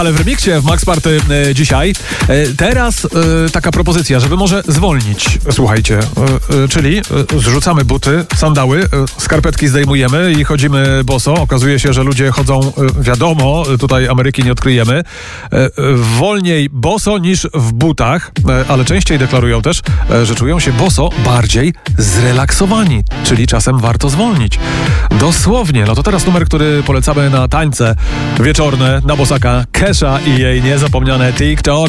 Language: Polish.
ale w remiksie w Max Party dzisiaj. Teraz taka propozycja, żeby może zwolnić. Słuchajcie, czyli zrzucamy buty, sandały, skarpetki zdejmujemy i chodzimy boso. Okazuje się, że ludzie chodzą, wiadomo, tutaj Ameryki nie odkryjemy, wolniej boso niż w butach, ale częściej deklarują też, że czują się boso bardziej zrelaksowani, czyli czasem warto zwolnić. Dosłownie. No to teraz numer, który polecamy na tańce wieczorne, na bosaka Kesha i jej niezapomniane TikTok.